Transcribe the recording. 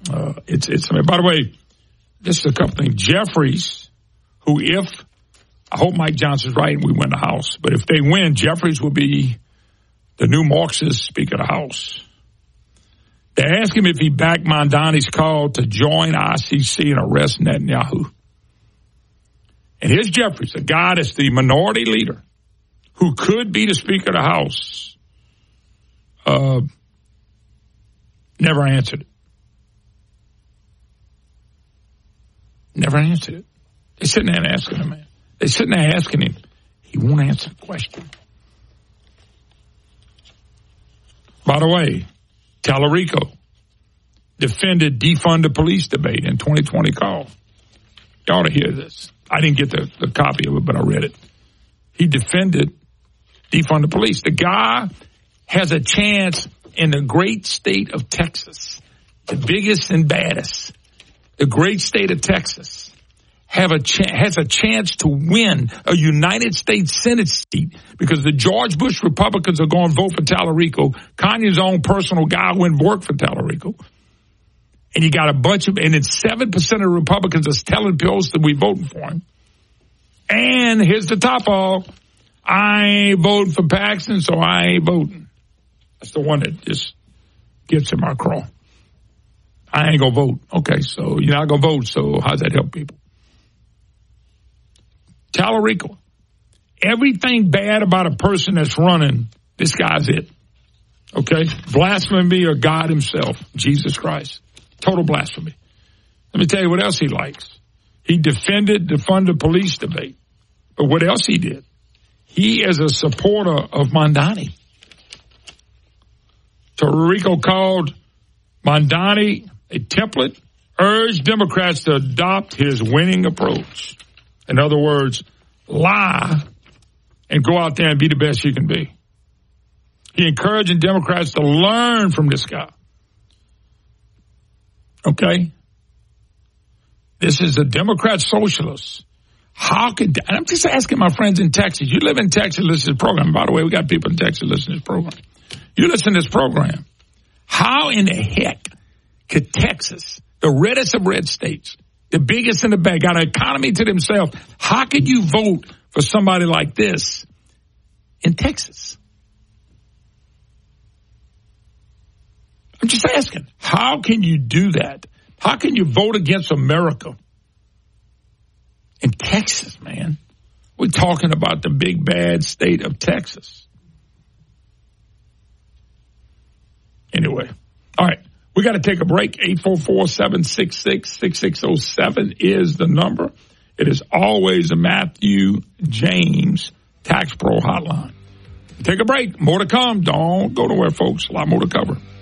By the way, this is a couple things. Jeffries, who I hope Mike Johnson's right and we win the House, but if they win, Jeffries will be the new Marxist Speaker of the House. They asked him if he backed Mamdani's call to join ICC and arrest Netanyahu. And here's Jeffries, a guy that's the minority leader who could be the Speaker of the House. Never answered it. Never answered it. They're sitting there and asking him, man. They're sitting there asking him. He won't answer the question. By the way, Tallarico defended defund the police debate in 2020 call. You ought to hear this. I didn't get the copy of it, but I read it. He defended defund the police. The guy has a chance in the great state of Texas, the biggest and baddest, the great state of Texas, has a chance to win a United States Senate seat because the George Bush Republicans are going to vote for Tallarico. Kanye's own personal guy went and worked for Tallarico. And you got and then 7% of Republicans are telling Pilsen we voting for him. And here's the top all. I ain't voting for Paxton, so I ain't voting. That's the one that just gets in my craw. I ain't going to vote. Okay, so you're not going to vote, so how's that help people? Tallarico. Everything bad about a person that's running, this guy's it. Okay? Blasphemy of God himself, Jesus Christ. Total blasphemy. Let me tell you what else he likes. He defended the defund police debate. But what else he did? He is a supporter of Mamdani. Tallarico called Mamdani a template, urged Democrats to adopt his winning approach. In other words, lie and go out there and be the best you can be. He encouraging Democrats to learn from this guy. Okay? This is a Democrat socialist. I'm just asking my friends in Texas. You live in Texas, listen to this program. By the way, we got people in Texas listening to this program. You listen to this program. How in the heck could Texas, the reddest of red states, the biggest in the bag, got an economy to themselves, how could you vote for somebody like this in Texas? I'm just asking, how can you do that? How can you vote against America in Texas, man? We're talking about the big bad state of Texas. Anyway, all right, we got to take a break. 844-766-6607 is the number. It is always a Matthew James Tax Pro hotline. Take a break. More to come. Don't go nowhere, folks. A lot more to cover.